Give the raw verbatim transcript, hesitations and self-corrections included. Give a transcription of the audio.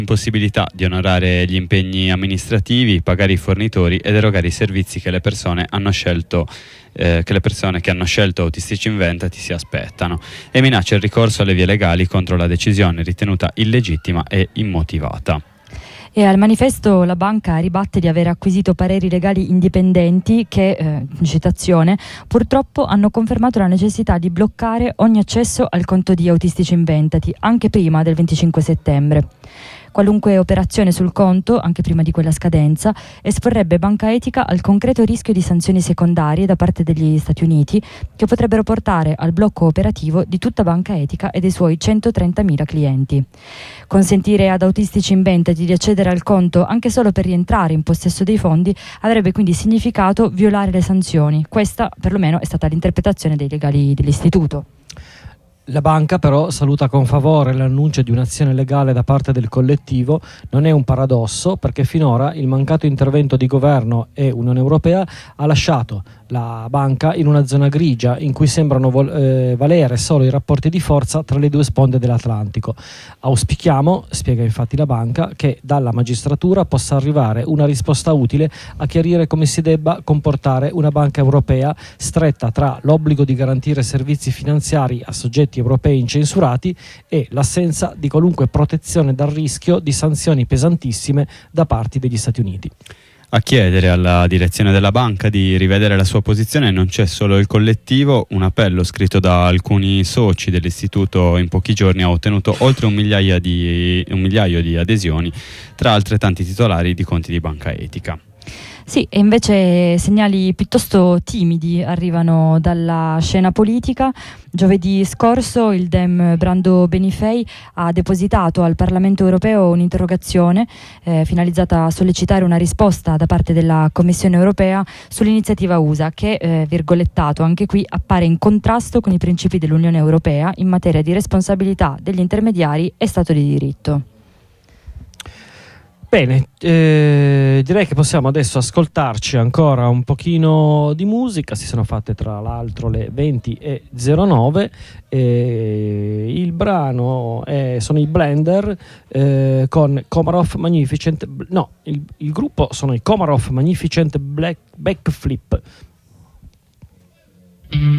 impossibilità di onorare gli impegni amministrativi, pagare i fornitori ed erogare i servizi che le persone hanno scelto eh, che le persone che hanno scelto Autistici Inventati si aspettano, e minaccia il ricorso alle vie legali contro la decisione ritenuta illegittima e immotivata. E al manifesto la banca ribatte di aver acquisito pareri legali indipendenti che, eh, citazione, purtroppo hanno confermato la necessità di bloccare ogni accesso al conto di Autistici Inventati, anche prima del venticinque settembre. Qualunque operazione sul conto, anche prima di quella scadenza, esporrebbe Banca Etica al concreto rischio di sanzioni secondarie da parte degli Stati Uniti, che potrebbero portare al blocco operativo di tutta Banca Etica e dei suoi centotrentamila clienti. Consentire ad Autistici Inventati di accedere al conto anche solo per rientrare in possesso dei fondi avrebbe quindi significato violare le sanzioni. Questa perlomeno è stata l'interpretazione dei legali dell'istituto. La banca però saluta con favore l'annuncio di un'azione legale da parte del collettivo. Non è un paradosso, perché finora il mancato intervento di governo e Unione Europea ha lasciato la banca in una zona grigia in cui sembrano vol- eh, valere solo i rapporti di forza tra le due sponde dell'Atlantico. Auspichiamo, spiega infatti la banca, che dalla magistratura possa arrivare una risposta utile a chiarire come si debba comportare una banca europea, stretta tra l'obbligo di garantire servizi finanziari a soggetti europei incensurati e l'assenza di qualunque protezione dal rischio di sanzioni pesantissime da parte degli Stati Uniti. A chiedere alla direzione della banca di rivedere la sua posizione non c'è solo il collettivo. Un appello scritto da alcuni soci dell'istituto in pochi giorni ha ottenuto oltre un migliaio di, un migliaio di adesioni tra altrettanti titolari di conti di Banca Etica. Sì, e invece segnali piuttosto timidi arrivano dalla scena politica. Giovedì scorso il Dem Brando Benifei ha depositato al Parlamento europeo un'interrogazione eh, finalizzata a sollecitare una risposta da parte della Commissione europea sull'iniziativa U S A che, eh, virgolettato anche qui, appare in contrasto con i principi dell'Unione Europea in materia di responsabilità degli intermediari e Stato di diritto. Bene, eh, direi che possiamo adesso ascoltarci ancora un pochino di musica. Si sono fatte tra l'altro le venti e zero nove. Eh, il brano è, sono i Blender eh, con Komarov Magnificent. No, il, il gruppo sono i Komarov Magnificent Black Backflip.